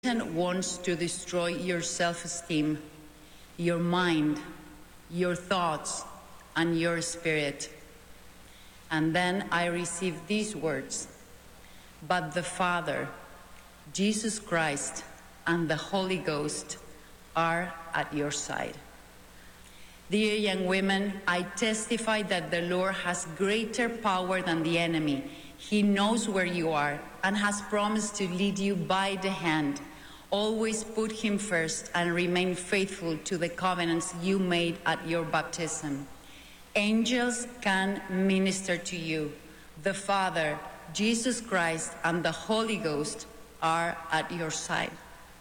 Satan wants to destroy your self-esteem, your mind, your thoughts, and your spirit. And then I received these words, but the Father, Jesus Christ, and the Holy Ghost are at your side. Dear young women, I testify that the Lord has greater power than the enemy. He knows where you are and has promised to lead you by the hand. Always put him first and remain faithful to the covenants you made at your baptism. Angels can minister to you. The Father, Jesus Christ, and the Holy Ghost are at your side.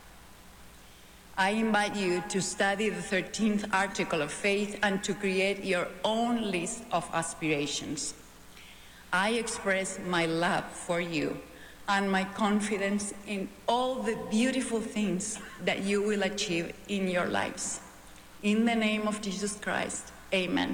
I invite you to study the 13th article of faith and to create your own list of aspirations. I express my love for you and my confidence in all the beautiful things that you will achieve in your lives. In the name of Jesus Christ, amen.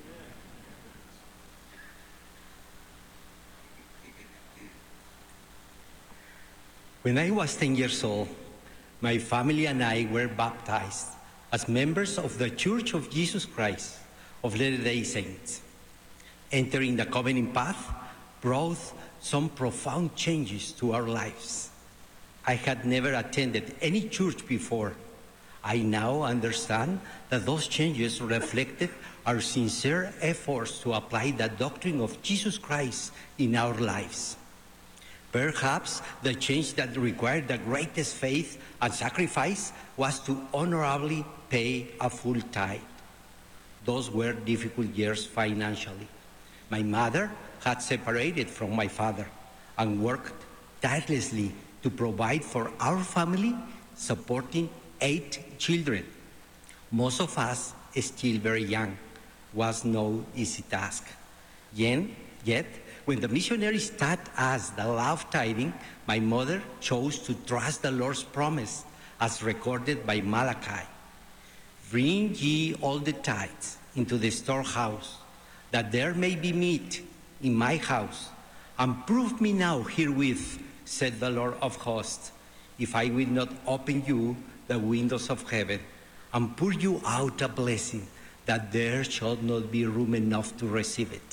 When I was 10 years old, my family and I were baptized as members of the Church of Jesus Christ of Latter-day Saints. Entering the covenant path brought some profound changes to our lives. I had never attended any church before. I now understand that those changes reflected our sincere efforts to apply the doctrine of Jesus Christ in our lives. Perhaps the change that required the greatest faith and sacrifice was to honorably pay a full tithe. Those were difficult years financially. My mother had separated from my father and worked tirelessly to provide for our family, supporting 8 children. Most of us still very young. Was no easy task. Yet, when the missionaries taught us the love tithing, my mother chose to trust the Lord's promise as recorded by Malachi. Bring ye all the tithes into the storehouse, that there may be meat in my house, and prove me now herewith, said the Lord of hosts, if I will not open you the windows of heaven and pour you out a blessing, that there shall not be room enough to receive it.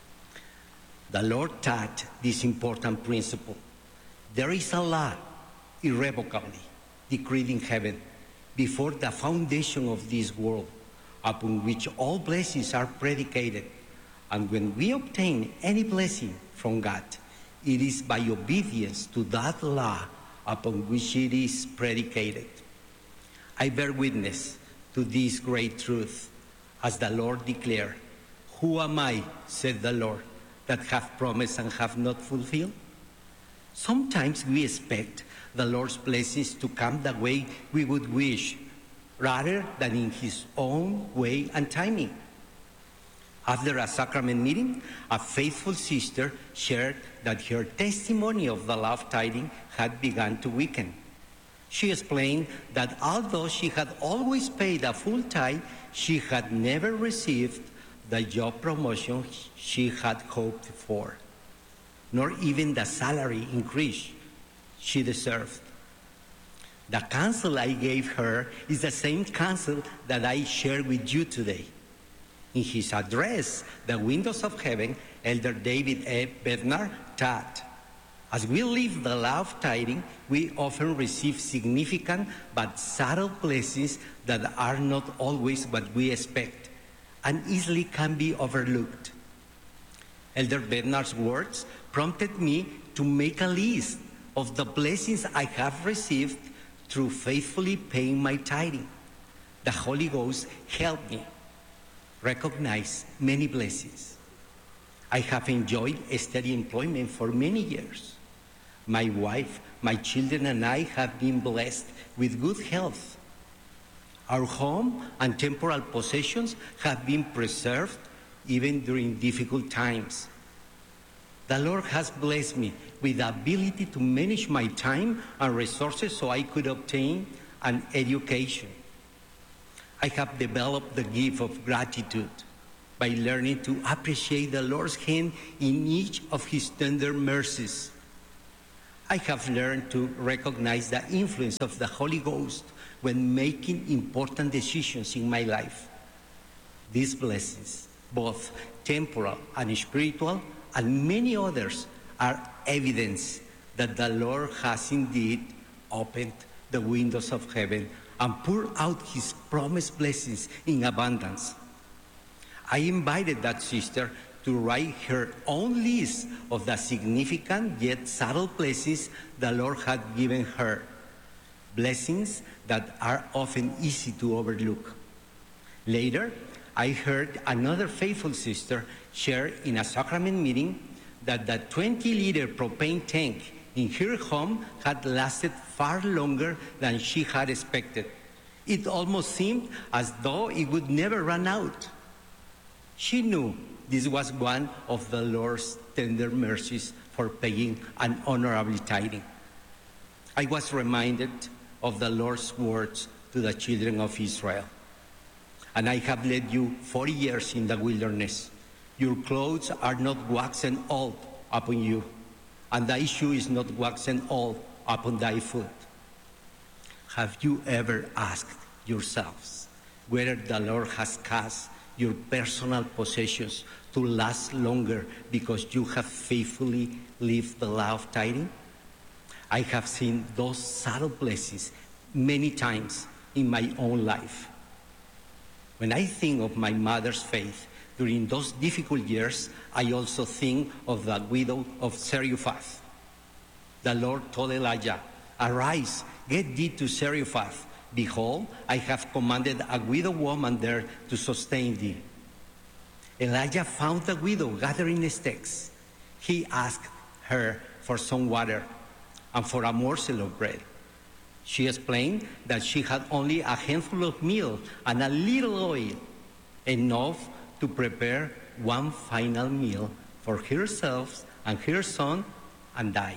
The Lord taught this important principle. There is a law irrevocably decreed in heaven before the foundation of this world, upon which all blessings are predicated. And when we obtain any blessing from God, it is by obedience to that law upon which it is predicated. I bear witness to this great truth, as the Lord declared, "Who am I, said the Lord, that have promised and have not fulfilled?" Sometimes we expect the Lord's blessings to come the way we would wish, rather than in His own way and timing. After a sacrament meeting, a faithful sister shared that her testimony of the love tithing had begun to weaken. She explained that although she had always paid a full tithe, she had never received the job promotion she had hoped for, nor even the salary increase she deserved. The counsel I gave her is the same counsel that I share with you today. In his address, The Windows of Heaven, Elder David A. Bednar taught, as we live the love tithing, we often receive significant but subtle blessings that are not always what we expect and easily can be overlooked. Elder Bednar's words prompted me to make a list of the blessings I have received through faithfully paying my tithing. The Holy Ghost helped me recognize many blessings. I have enjoyed a steady employment for many years. My wife, my children, and I have been blessed with good health. Our home and temporal possessions have been preserved even during difficult times. The Lord has blessed me with the ability to manage my time and resources so I could obtain an education. I have developed the gift of gratitude by learning to appreciate the Lord's hand in each of His tender mercies. I have learned to recognize the influence of the Holy Ghost when making important decisions in my life. These blessings, both temporal and spiritual, and many others, are evidence that the Lord has indeed opened the windows of heaven and poured out his promised blessings in abundance. I invited that sister to write her own list of the significant yet subtle blessings the Lord had given her, blessings that are often easy to overlook. Later, I heard another faithful sister share in a sacrament meeting that the 20-liter propane tank in her home had lasted far longer than she had expected. It almost seemed as though it would never run out. She knew this was one of the Lord's tender mercies for paying an honorable tithing. I was reminded of the Lord's words to the children of Israel. And I have led you 40 years in the wilderness. Your clothes are not waxen old upon you, and thy shoe is not waxen old upon thy foot. Have you ever asked yourselves whether the Lord has caused your personal possessions to last longer because you have faithfully lived the law of tithing? I have seen those subtle blessings many times in my own life. When I think of my mother's faith during those difficult years, I also think of the widow of Zarephath. The Lord told Elijah, "Arise, get thee to Zarephath. Behold, I have commanded a widow woman there to sustain thee." Elijah found the widow gathering sticks. He asked her for some water and for a morsel of bread. She explained that she had only a handful of meal and a little oil, enough to prepare one final meal for herself and her son and die.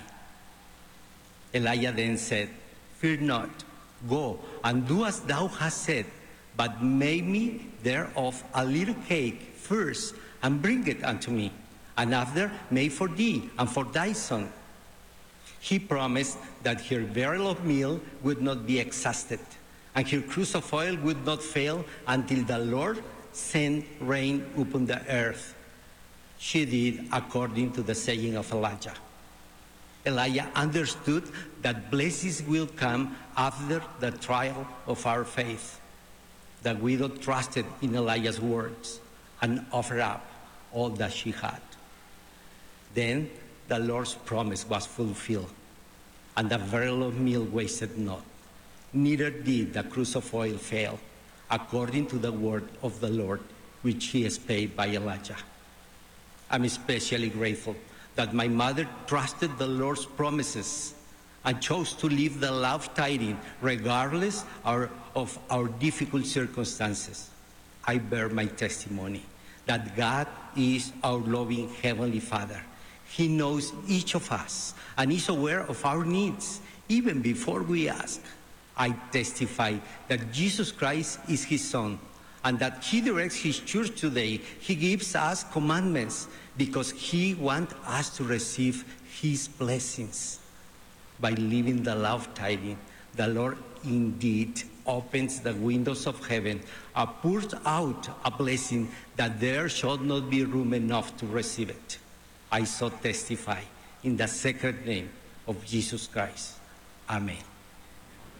Elijah then said, "Fear not, go and do as thou hast said, but make me thereof a little cake first, and bring it unto me, and after make for thee and for thy son." He promised that her barrel of meal would not be exhausted, and her cruse of oil would not fail until the Lord sent rain upon the earth. She did according to the saying of Elijah. Elijah understood that blessings will come after the trial of our faith. The widow trusted in Elijah's words and offered up all that she had. Then the Lord's promise was fulfilled, and the barrel of meal wasted not. Neither did the cruse of oil fail, according to the word of the Lord, which he spake by Elijah. I'm especially grateful that my mother trusted the Lord's promises and chose to live the law of tithing regardless of our difficult circumstances. I bear my testimony that God is our loving Heavenly Father. He knows each of us and is aware of our needs even before we ask. I testify that Jesus Christ is his Son and that he directs his church today. He gives us commandments because he wants us to receive his blessings. By living the law of tithing, the Lord indeed opens the windows of heaven and pours out a blessing that there shall not be room enough to receive it. I so testify in the sacred name of Jesus Christ. Amen.